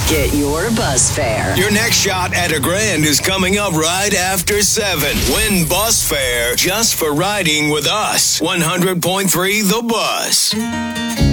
Get your bus fare. Your next shot at $1,000 is coming up right after 7. Win bus fare just for riding with us. 100.3 The Bus.